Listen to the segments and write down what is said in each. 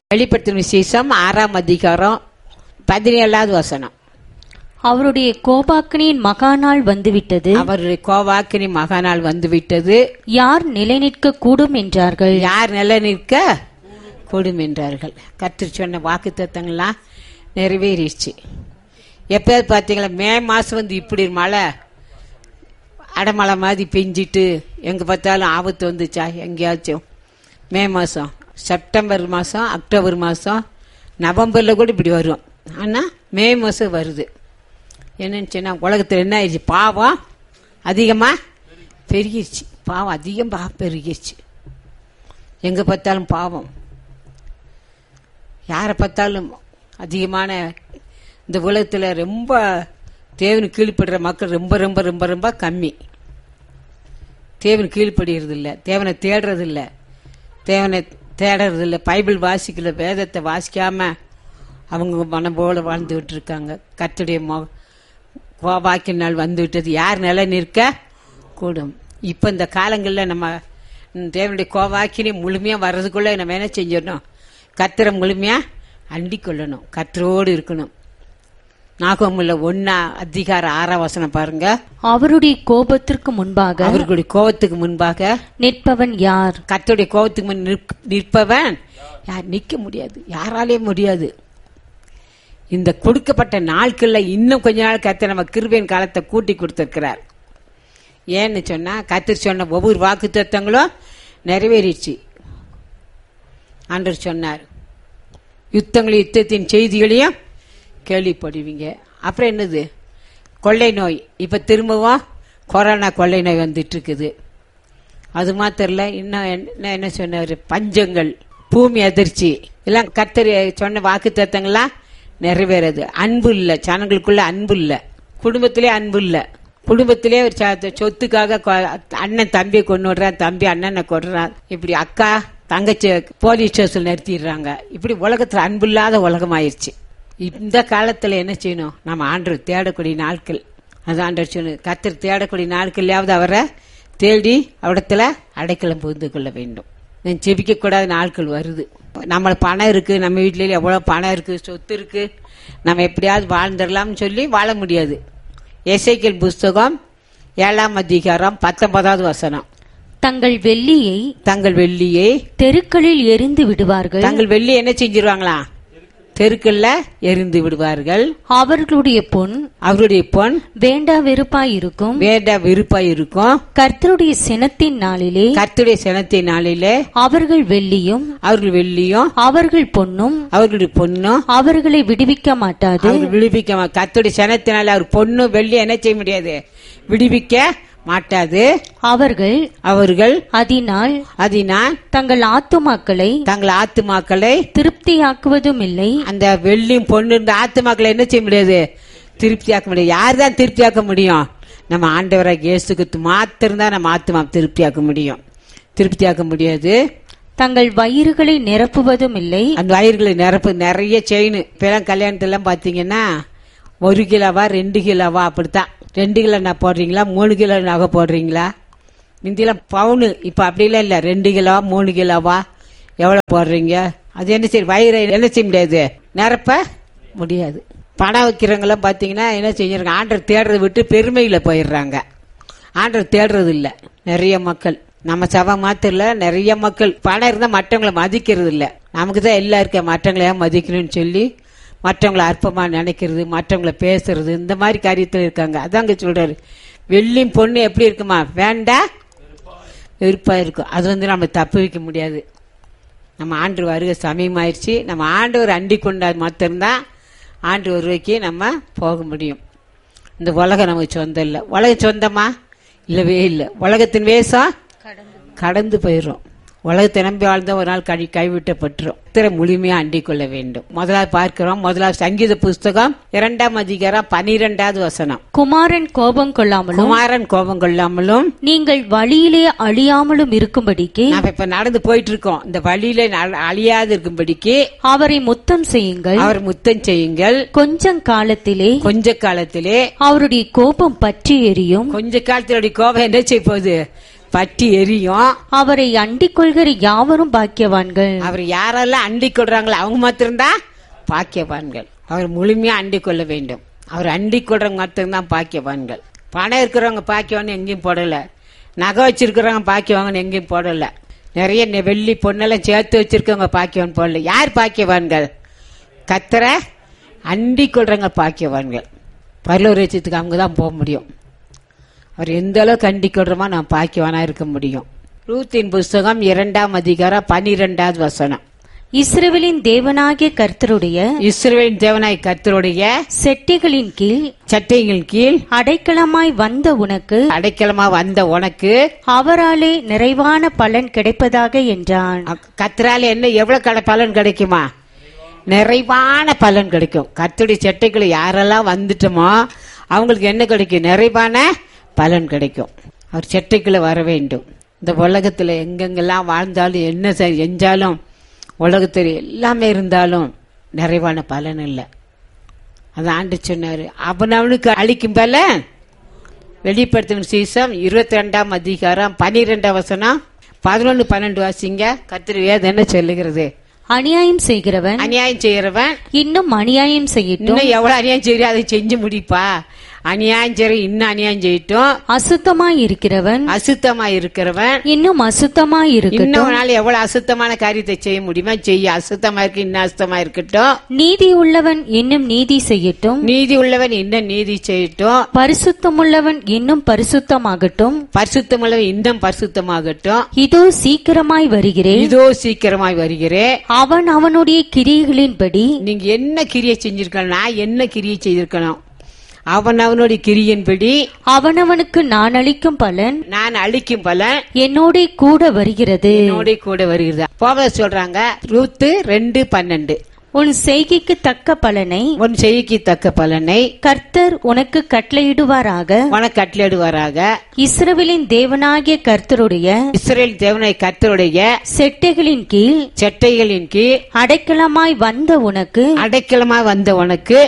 வெளிப்படுத்தின விசேஷம் 6ஆம் அதிகாரம் 17வது வசனம். அவருடைய கோபாக்கினியின் மகாநாள் வந்துவிட்டது. அவருடைய கோபாக்கினி மகாநாள் வந்துவிட்டது. யார் நிலை நிற்க கூடும் என்றார்கள். யார் நிலை நிற்க கூடும் என்றார்கள். கர்த்தர் சொன்ன வாக்குத்தத்தங்கள்லாம் நிறைவேறிடுச்சு. எப்பயாவது பார்த்தீங்களா, மே மாசம் வந்து இப்படி மழை அடமழை மாதிரி பெஞ்சிட்டு எங்க பார்த்தாலும் ஆபத்து வந்துச்சா? எங்கேயாச்சும் மே மாசம், செப்டம்பர் மாசம், அக்டோபர் மாசம், நவம்பர்ல கூட இப்படி வரும். ஆனா மே மாசம் வருது. என்னன்னு சொன்னா, உலகத்துல என்ன ஆயிடுச்சு? பாவம் அதிகமா பெருகிருச்சு. பாவம் அதிகம் பெருகிருச்சு. எங்க பார்த்தாலும் பாவம், யாரை பார்த்தாலும் அதிகமான இந்த உலகத்துல ரொம்ப தேவனு கீழ்ப்படுற மக்கள் ரொம்ப ரொம்ப ரொம்ப ரொம்ப கம்மி. தேவன் கீழ்ப்படுகிறது இல்லை, தேவனை தேடுறது இல்லை, தேவனை தேடுறது இல்லை, பைபிள் வாசிக்கல, வேதத்தை வாசிக்காம அவங்க மனம் போல வாழ்ந்துகிட்டு இருக்காங்க. கர்த்தருடைய கோபாக்கின் நாள் வந்து விட்டது. யார் நிலை நிற்க கூடும்? இப்ப இந்த காலங்களில் நம்ம தேவனுடைய கோபாக்கினி முழுமையா வர்றதுக்குள்ள நம்ம என்ன செஞ்சிடணும்? கர்த்தரை முழுமையா அண்டிக் கொள்ளணும், கர்த்தரோடு இருக்கணும். நாகமுல்ல 1:6 வசனம் பாருங்க. அவருடைய கோபத்திற்கு முன்பாக, அவர்களுடைய கோபத்துக்கு முன்பாக நிற்பவன் யார்? கர்த்தருடைய கோபத்துக்கு முன் நிற்பவன் யார்? நிற்க முடியாது, யாராலே முடியாது. இந்த கொடுக்கப்பட்ட நாட்கள்ல இன்னும் கொஞ்ச நாள் கர்த்தர் நம்ம கிருபையின் காலத்தை கூட்டி கொடுத்திருக்கிறார். ஏன்னு சொன்னா, கர்த்தர் சொன்ன ஒவ்வொரு வாக்குத்தத்தங்களும் நிறைவேறிடுச்சு. ஆண்டவர் சொன்னார், யுத்தத்தின் செய்திகளையும் கேள்விப்படுவீங்க. அப்புறம் என்னது? கொள்ளை நோய். இப்ப திரும்பவும் கொரோனா கொள்ளை நோய் வந்துட்டு இருக்குது. அது மாத்திரல, இன்னும் என்ன சொன்னாரு? பஞ்சங்கள், பூமி அதிர்ச்சி, எல்லாம் கர்த்தர் சொன்ன வாக்கு தத்தங்கள்லாம் நிறைவேறது. அன்பு இல்ல, ஜனங்களுக்குள்ள அன்பு இல்ல, குடும்பத்திலே அன்பு இல்ல. குடும்பத்திலே ஒரு சொத்துக்காக அண்ணன் தம்பியை கொண்டு விடுறான், தம்பி அண்ணனை கொண்டுறான், இப்படி அக்கா தங்கச்சி போலீஸ் ஸ்டேஷன் நிறுத்திடுறாங்க. இப்படி உலகத்துல அன்பு இல்லாத உலகம் ஆயிடுச்சு. இந்த காலத்துல என்ன செய்யணும்? நம்ம ஆண்டவர் தேடக்கூடிய நாட்கள். அது ஆண்டவர் சொன்ன, கர்த்தர் தேடக்கூடிய நாட்கள்லயாவது அவரை தேடி அவடத்துல அடைக்கலம் புகுந்து கொள்ள வேண்டும். செபிக்க கூடாத நாட்கள் வருது. நம்ம பணம் இருக்கு, நம்ம வீட்டில எவ்வளவு பணம் இருக்கு, சொத்து இருக்கு, நம்ம எப்படியாவது வாழ்ந்துடலாம்னு சொல்லி வாழ முடியாது. எசேக்கியேல் புஸ்தகம் 7ஆம் அதிகாரம் 19வது வசனம். தங்கள் வெள்ளியை தெருக்களில் எரிந்து விடுவார்கள். தங்கள் வெள்ளி என்ன செஞ்சிருவாங்களா? தெருக்கள்ல எரிந்து விடுவார்கள். அவர்களுடைய பொன் வேண்டா வெறுப்பாய் இருக்கும். கர்த்தருடைய சினத்தின் நாளிலே அவர்கள் வெள்ளியும் அவர்கள் பொன்னும் அவர்களை விடுவிக்க மாட்டாது. கர்த்தருடைய சினத்தினால அவர் பொண்ணு வெள்ளி என்ன செய்ய முடியாது? விடுவிக்க மாட்டாது. அவர்கள் அதனால் தங்கள் ஆத்துமாக்களை திருப்தியாக்குவதும் இல்லை. அந்த வெள்ளியும் பொண்ணு இருந்த ஆத்துமாக்களை என்ன செய்ய முடியாது? திருப்தியாக்க முடியாது. யார் தான் திருப்தியாக்க முடியும்? நம்ம ஆண்டவராக இயேசுக்கு மாத்திரம் நம்ம ஆத்துமா திருப்தியாக்க முடியும். திருப்தியாக்க முடியாது. தங்கள் வயிறுகளை நிரப்புவதும் இல்லை. அந்த வயிறுகளை நிறைய செயின். இப்பெல்லாம் கல்யாணத்தெல்லாம் பாத்தீங்கன்னா 1 கிலோவா 2 கிலோவா அப்படித்தான். 2 கிலோ நகை போடுறீங்களா, 3 கிலோ நகை போடுறீங்களா? முந்தியெல்லாம் பவுனு, இப்ப அப்படிலாம் இல்ல. 2 கிலோவா 3 கிலோவா எவ்வளவு போடுறீங்க? அது என்ன செய்ய? வயிறை என்ன செய்ய முடியாது? நிரப்ப முடியாது. பணம் வைக்கிறவங்களாம் பாத்தீங்கன்னா என்ன செஞ்சிருக்காங்க? ஆண்டவர் தேடுறதை விட்டு பெருமையில போயிடுறாங்க. ஆண்டவர் தேடுறது இல்ல. நிறைய மக்கள், நம்ம சபை மாத்திரல, நிறைய மக்கள் பணம் இருந்தா மற்றவங்களை மதிக்கிறது இல்ல. நமக்கு தான் எல்லாம் இருக்க, மற்றவங்கள மதிக்கணும்னு சொல்லி மற்றவங்களை அற்பமா நினைக்கிறது, மற்றவங்களை பேசுறது, இந்த மாதிரி காரியத்தில் இருக்காங்க. அதாங்க சொல்றாரு, வெள்ளியும் பொண்ணு எப்படி இருக்குமா? வேண்டா வெறுப்பா இருக்கும். அது நம்ம தப்பு வைக்க முடியாது. நம்ம ஆண்டு வருகை சமயமாயிருச்சு. நம்ம ஆண்டவர் அண்டி கொண்டாது மாத்திரம்தான் ஆண்டு வருகைக்கு நம்ம போக முடியும். இந்த உலகம் நமக்கு சொந்தம் இல்லை. உலகம் சொந்தமா? இல்லவே இல்லை. உலகத்தின் வேஷம் கடந்து போயிடும். உலகத்தை நம்பி வாழ்ந்த ஒரு நாள் கைவிட்டப்பட்டுரும். முழுமையா அண்டிக் கொள்ள வேண்டும். முதலாவது பார்க்கிறோம். முதலாவது சங்கீத புஸ்தகம் 2ஆம் அதிகாரம் 12வது வசனம். குமாரன் கோபம் கொள்ளாமலும் நீங்கள் வழியிலே அழியாமலும் இருக்கும்படிக்கு, நாம இப்ப நடந்து போயிட்டு இருக்கோம், இந்த வழியிலே அழியாது இருக்கும்படிக்கு அவரை முத்தம் செய்யுங்கள். கொஞ்ச காலத்திலே அவருடைய கோபம் பற்றி எரியும். கொஞ்ச காலத்தினுடைய கோபம் என்ன செய்ய போகுது? பற்றி எரியும். அவரை அண்டிக் கொள்கிற யாவரும் பாக்கியவான்கள். அவர் யாரெல்லாம் அண்டிக் கொள்றாங்களோ அவங்க மாத்திரம்தான் பாக்கியவான்கள். அவர் முழுமையா அண்டிக் கொள்ள வேண்டும். அவர் அண்டிக் கொள்றவங்க மாத்திரம்தான் பாக்கியவான்கள். பணம் இருக்கிறவங்க பாக்கியவான் எங்கேயும் போடல, நகை வச்சிருக்கிறவங்க பாக்கியவாங்கன்னு எங்கேயும் போடல, நிறைய வெள்ளி பொண்ணெல்லாம் சேர்த்து வச்சிருக்கவங்க பாக்கியவான் போடல. யார் பாக்கியவான்கள்? கர்த்தரை அண்டிக் கொள்றவங்க பாக்கியவான்கள். பரலோக ராஜ்யத்துக்கு அவங்க தான் போக முடியும். அவர் எந்த அளவுக்கு அண்டிக் கொள்றோமோ நான் பாக்கியவானா இருக்க முடியும். ரூத்தின் புஸ்தகம் 2ஆம் அதிகாரம் 12வது வசனம். இஸ்ரவேலின் தேவனாகிய கர்த்தருடைய இஸ்ரவேலின் தேவனாகிய கர்த்தருடைய செட்டைகளின் கீழ் சட்டைகளின் கீழ் அடைக்கலமாய் வந்த உனக்கு அடைக்கலமா வந்த உனக்கு அவராலே நிறைவான பலன் கிடைப்பதாக என்றான். கர்த்தரால என்ன எவ்வளவு பலன் கிடைக்குமா? நிறைவான பலன் கிடைக்கும். கர்த்தருடைய சட்டைகளை யாரெல்லாம் வந்துட்டோமோ அவங்களுக்கு என்ன கிடைக்கும்? நிறைவான பலன் கிடைக்கும். அவர் சட்டைக்குள்ள வர வேண்டும். இந்த உலகத்துல எங்கெங்கெல்லாம் வாழ்ந்தாலும் என்ன செஞ்சாலும் உலகத்தில் எல்லாமே இருந்தாலும் நிறைவான பலன் இல்லை. அது ஆண்டு சொன்னாரு. அவனுக்கு அளிக்கும் பலன் வெளிப்படுத்தும் சீசம் 22ஆம் அதிகாரம் 12ஆம் வசனம் 11-12 வாசிங்க. கர்த்தர் வேதம் என்ன சொல்லுகிறது? அநியாயம் செய்கிறவன் இன்னும் அநியாயம் செய்யட்டும். இன்னும் எவ்வளவு அநியாயம் செய்ய அதை செஞ்சு முடிப்பா. அநியாயம் செய்ய இன்னும் அநியாயம் செய்யட்டும். அசுத்தமாய் இருக்கிறவன் இன்னும் அசுத்தமாய் இருக்கட்டும். இன்னும் நாள் எவ்வளவு அசுத்தமான காரியத்தை செய்ய முடியுமா செய்ய. அசுத்தமா இருக்கு இன்னும் அசுத்தமா இருக்கட்டும். நீதி உள்ளவன் இன்னும் நீதி செய்யட்டும். இன்னும் நீதி செய்யட்டும். பரிசுத்தமுள்ளவன் இன்னும் பரிசுத்தமாகட்டும். இன்னும் பரிசுத்தமாகட்டும். இதோ சீக்கிரமாய் வருகிறேன். அவன் அவனுடைய கிரியைகளின்படி. நீங்க என்ன கிரியை செஞ்சிருக்கணும்? நான் என்ன கிரியை செய்திருக்கணும்? அவனுடைய கிரியின்படி அவனவனுக்கு நான் அளிக்கும் பலன் என்னோட கூட வருகிறது. போக சொல்றாங்க. ரூத்து 2:12. உன் செய்கைக்கு தக்க பலனை கர்த்தர் உனக்கு கட்டளையிடுவாராக. இஸ்ரவேலின் தேவனாகிய கர்த்தருடைய செட்டைகளின் கீழ் அடைக்கலமாய் வந்த உனக்கு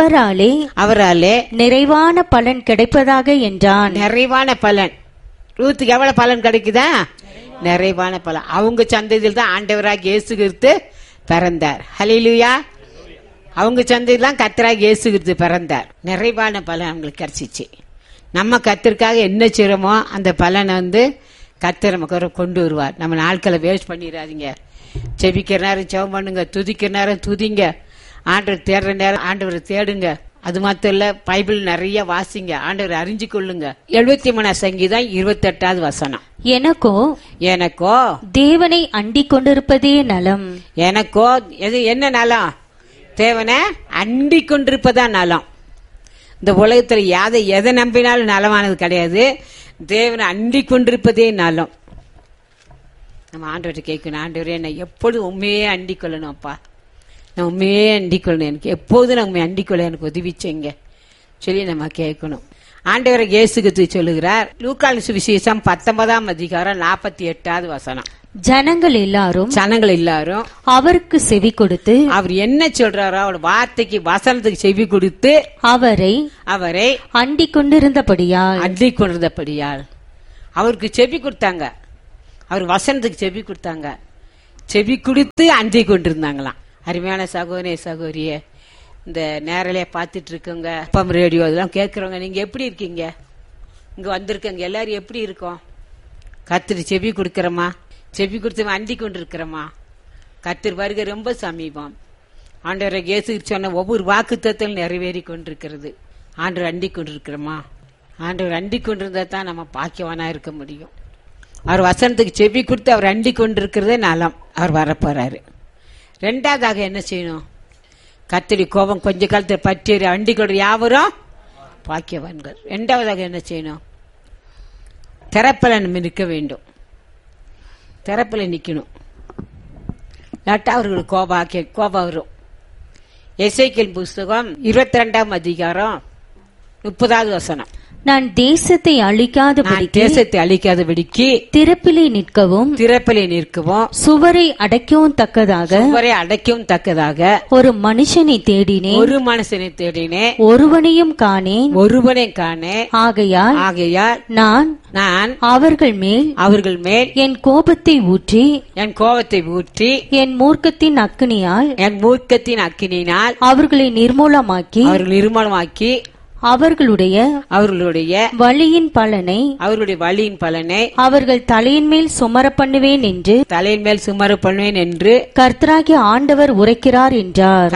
அவராலே நிறைவான பலன் கிடைப்பதாக என்றான். நிறைவான பலன். ரூத்துக்கு எவ்வளவு பலன் கிடைக்குதா? நிறைவான பலன். அவங்க சந்ததியில் தான் ஆண்டவராகிய இயேசு கிறிஸ்து பிறந்தார். ஹல்லேலூயா. அவங்க சந்தையெல்லாம் கர்த்தராகிய இயேசு கிறிஸ்து பிறந்தார். நிறைவான பலன் அவங்களுக்கு கிடைச்சிச்சு. நம்ம கர்த்தருக்காக என்ன செய்யறோமோ அந்த பலனை கர்த்தர் நமக்கு கொண்டு வருவார். நம்ம நாட்களை வேஸ்ட் பண்ணிடாதீங்க. செபிக்கிற நேரம் செபம் பண்ணுங்க, துதிக்கிற நேரம் துதிங்க, ஆண்டவர் தேடுற நேரம் ஆண்டவரை தேடுங்க. அது மாத்திரம் இல்ல, பைபிள் நிறைய வாசிங்க, ஆண்டவரை அறிஞ்சு கொள்ளுங்க. 73ஆம் சங்கீதம் 28வது வசனம். எனக்கோ தேவனை அண்டிக் கொண்டிருப்பதே நலம். எனக்கோ என்ன நலம்? தேவனை அண்டிக் கொண்டிருப்பதா நலம். இந்த உலகத்துல எதை நம்பினாலும் நலமானது கிடையாது. தேவனை அண்டிக் கொண்டிருப்பதே நலம். நம்ம ஆண்டவரை கேட்கணும். ஆண்டவரே என்ன எப்பொழுதும் உண்மையே அண்டிக் கொள்ளணும் அப்பா, நான் உண்மையே அண்டிக் கொள்ளணும், எனக்கு எப்போதும் நான் உண்மை அண்டிக் கொள்ள எனக்கு உதவி செய்யுங்க சொல்லி நம்ம கேட்கணும். ஆண்டவரை இயேசு கிறிஸ்து சொல்லுகிறார். லூக்கான சுவிசேஷம் 19ஆம் அதிகாரம் 48வது வசனம். ஜனங்கள் எல்லாரும் அவருக்கு செவி கொடுத்து, அவர் என்ன சொல்றாரோ அவர் வார்த்தைக்கு வசனத்துக்கு செவி கொடுத்து அவரை அண்டிக் கொண்டிருந்தபடியால் அவருக்கு செவி கொடுத்தாங்க. அவர் வசனத்துக்கு செவி கொடுத்தாங்க. செவி கொடுத்து அண்டிக் கொண்டிருந்தாங்களாம். அருமையான சகோதரிய, இந்த நேரலைய பார்த்துட்டு இருக்கவங்க, அப்பம் ரேடியோ இதெல்லாம் கேட்கறவங்க, நீங்க எப்படி இருக்கீங்க? இங்க வந்திருக்கங்க எல்லாரும் எப்படி இருக்கோம்? கர்த்தர் செவி கொடுக்கறமா? செவி கொடுத்து அண்டி கொண்டு இருக்கிறோமா? கர்த்தர் வருகை ரொம்ப சமீபம். ஆண்டவரை இயேசு சொன்ன ஒவ்வொரு வாக்குத்தத்தங்களும் நிறைவேறி கொண்டிருக்கிறது. ஆண்டவர் அண்டி கொண்டிருக்கிறோமா? ஆண்டவர் அண்டி கொண்டிருந்தா தான் நம்ம பாக்கியவானா இருக்க முடியும். அவர் வசனத்துக்கு செவி கொடுத்து அவர் அண்டி கொண்டிருக்கிறதே நலம். அவர் வரப்போறாரு. ரெண்டாவதாக என்ன செய்யணும்? கர்த்தருடைய கோபம் கொஞ்ச காலத்தில் பற்றி அண்டி கொண்டு யாவரும் பாக்கியவான்கள். இரண்டாவதாக என்ன செய்யணும்? திறப்பல நம்ம நிற்க வேண்டும். திறப்பல நிக்கணும். இல்லாட்டா அவர்களுக்கு கோபம் வரும். எசேக்கியேல் புஸ்தகம் 22ஆம் அதிகாரம் 30வது வசனம். நான் தேசத்தை அழிக்காதபடிக்கு திறப்பிலே நிற்கவும் சுவரை அடைக்கவும் தக்கதாக ஒரு மனுஷனை தேடினேன் ஒருவனையும் காணேன் ஆகையால் நான் அவர்கள் மேல் என் கோபத்தை ஊற்றி என் மூர்க்கத்தின் அக்கினியால் அவர்களை நிர்மூலமாக்கி அவர்களுடைய வழியின் பலனை அவர்கள் தலையின் மேல் சுமர பண்ணுவேன் என்று கர்த்தராகிய ஆண்டவர் உரைக்கிறார் என்றார்.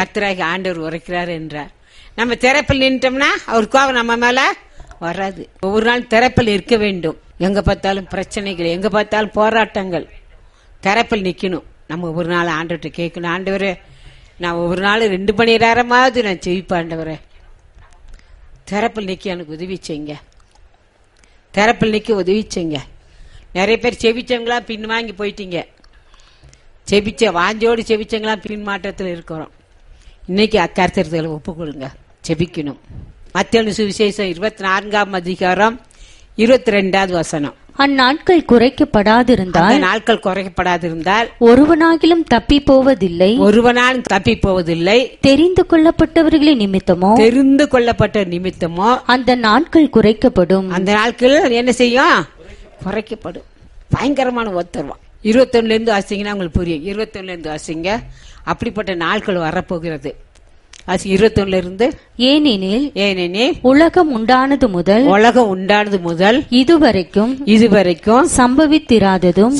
நம்ம திறப்பில் நின்றோம்னா அவர் கோபம் நம்ம மேல வராது. ஒவ்வொரு நாள் திறப்பில் இருக்க வேண்டும். எங்க பார்த்தாலும் பிரச்சனைகள், எங்க பார்த்தாலும் போராட்டங்கள். திறப்பில் நிக்கணும். நம்ம ஒவ்வொரு நாள் ஆண்டவர்கிட்ட கேட்கணும், ஆண்டவரே நான் ஒவ்வொரு நாள் 2 மணி நேரமாவது நான் ஜெயிப்பேன் ஆண்டவரே. திறப்பில் நிக்க எனக்கு உதவி செய்யுங்க. திறப்பில் நிக்க உதவி செய்யுங்க. நிறைய பேர் செபிச்சவங்களா பின் வாங்கி போயிட்டீங்க. வாஞ்சோடு செபிச்சவங்களா பின் மாற்றத்தில் இருக்கிறோம். இன்னைக்கு அக்கருத்தர்களை ஒப்பு கொடுங்க, செபிக்கணும். மத்தேயு சுவிசேஷம் 24ஆம் அதிகாரம் 22வது வசனம். அந்நாட்கள் குறைக்கப்படாதிருந்தால் ஒருவனாகிலும் தப்பி போவதில்லை. தெரிந்து கொள்ளப்பட்ட நிமித்தமோ அந்த நாட்கள் குறைக்கப்படும். அந்த நாட்கள் என்ன செய்யும்? குறைக்கப்படும். பயங்கரமான ஒத்தருவான். 21 இருந்து வாசிங்கன்னா உங்களுக்கு புரியும். 21 இருந்து வாசிங்க. அப்படிப்பட்ட நாட்கள் வரப்போகிறது. 21 இருந்து ஏனெனில் உலகம் உண்டானது முதல் இதுவரைக்கும் சம்பவித்திராததும்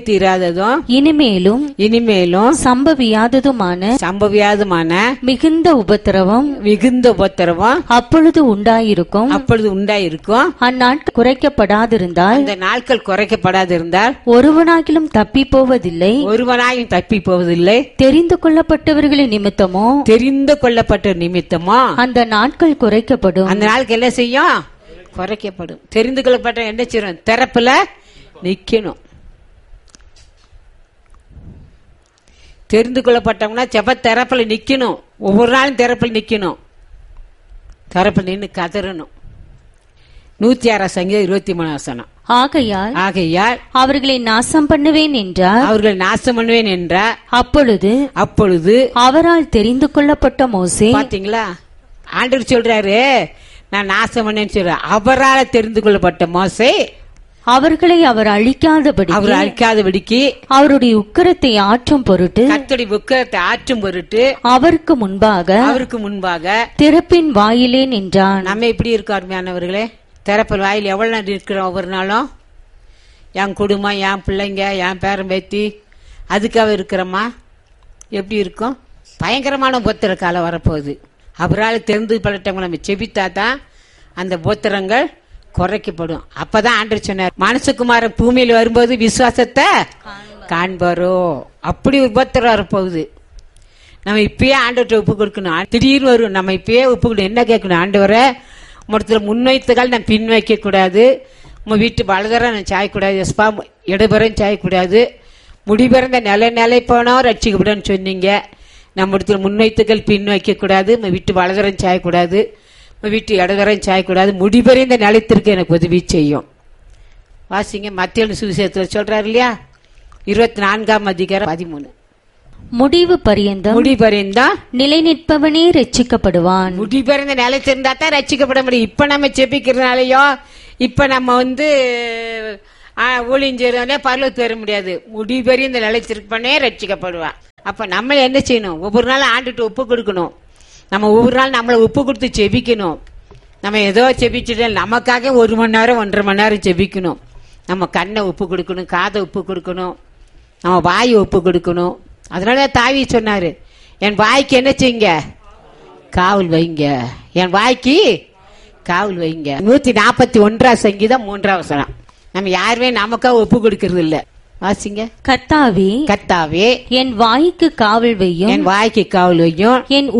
இனிமேலும் சம்பவியாததுமான மிகுந்த உபத்திரவம் அப்பொழுது உண்டாயிருக்கும். அந்நாட்கள் குறைக்கப்படாதிருந்தால் அந்த நாட்கள் குறைக்கப்படாதிருந்தால் ஒருவனாகிலும் தப்பி போவதில்லை. தெரிந்து கொள்ளப்பட்டவர்களின் நிமித்தமோ அந்த நாட்கள் குறைக்கப்படும். அந்த நாளுக்கு என்ன செய்யும்? குறைக்கப்படும். தெரிந்து கொள்ளப்பட்ட என்ன செய்யும்? திறப்புல நிக்கணும். தெரிந்து கொள்ளப்பட்டவங்கன்னா செப்ப திறப்புல நிக்கணும். ஒவ்வொரு நாளும் திறப்புல நிக்கணும். திறப்புல நின்று கதறணும். 106 சங்கீதம் 23 வசனம். ஆகையால் அவர்களை நாசம் பண்ணுவேன் என்றார். அப்பொழுது அவரால் தெரிந்து கொள்ளப்பட்ட மோசே, பாத்தீங்களா, ஆண்டவர் சொல்றாரு நான் நாசம் பண்ணேன்னு சொல்ற. அவரால் தெரிந்து கொள்ளப்பட்ட மோசே அவர்களை அவர் அழிக்காதபடிக்கு அவருடைய உக்கிரத்தை ஆற்றும் பொருட்டு அவருக்கு முன்பாக திறப்பின் வாயிலே நின்றான். நம்ம எப்படி இருக்கோம் அருமையானவர்களே? திறப்பின் வாயில் எவ்வளவு நேரம் இருக்கிறோம்? ஒவ்வொரு நாளும் என் குடும்பம், என் பிள்ளைங்க, என் பேரன் பேத்தி, அதுக்காக இருக்கிறோமா? எப்படி இருக்கும்? பயங்கரமான உபத்திர காலம் வரப்போகுது. அவரால் தெரிந்து பழட்டவங்க நம்ம செபித்தாதான் அந்த உபத்திரங்கள் குறைக்கப்படும். அப்பதான் ஆண்டவர் சொன்னார், மனுஷகுமாரன் பூமியில் வரும்போது விசுவாசத்தை காண்பாரோ. அப்படி உபத்திரம் வரப்போகுது. நம்ம இப்பயே ஆண்டவர்கிட்ட ஒப்பு கொடுக்கணும். திடீர்னு வரும். நம்ம இப்பயே ஒப்பு கொடுக்கணும். என்ன கேட்கணும்? ஆண்டவரை மொத்தத்தில் முன்வைத்துகள் நான் பின் வைக்க கூடாது. உங்க வீட்டு வலதரம் நான் சாயக்கூடாது. எஸ்பா இடபெறம் சாயக்கூடாது. முடிபிறந்த நிலை போனோம் ரட்சிக்கப்படான்னு சொன்னீங்க. நம்ம இடத்துல முன்வைத்துகள் பின் வைக்க கூடாது. நம்ம வீட்டு வலதரம் சாயக்கூடாது. நம்ம வீட்டு இடதரம் சாயக்கூடாது. முடிபெறிந்த நிலைத்திற்கு எனக்கு உதவி செய்யும். வாசிங்க, மத்தேயு சுவிசேஷத்தில் சொல்றாரு இல்லையா, 24ஆம் அதிகாரம் 13. முடிவு பரியந்தம் நிலை நிற்பவனே ரட்சிக்கப்படுவான். முடிபெறிந்த நிலைத்திருந்தா தான் ரட்சிக்கப்பட முடியும். இப்ப நம்ம செபிக்கிறதுனாலயோ இப்ப நம்ம ஊழியஞ்சே பரலோகத்துக்கு வர முடியாது. முடிபெறிந்த நிலைத்திருப்பனே ரட்சிக்கப்படுவான். அப்ப நம்ம என்ன செய்யணும்? ஒவ்வொரு நாளும் ஆண்டுட்டு ஒப்பு கொடுக்கணும். நம்ம ஒவ்வொரு நாள் நம்மளை ஒப்பு கொடுத்து செபிக்கணும். நம்ம ஏதோ செபிச்சுட்டு நமக்காக 1 மணி நேரம் 1.5 மணி நேரம் செபிக்கணும். நம்ம கண்ணை ஒப்பு கொடுக்கணும், காதை ஒப்பு கொடுக்கணும், நம்ம வாயை ஒப்பு கொடுக்கணும். அதனால தாவி சொன்னாரு, என் வாய்க்கு என்ன செய்யுங்க? காவல் வைங்க. என் வாய்க்கு காவல் வைங்க. 141 சங்கீதம் 3 வசனம். நம்ம யாருமே நமக்காக ஒப்பு கொடுக்கறது இல்ல. வாசிங்க. கர்த்தாவே என் வாய்க்கு காவல் வையும். என்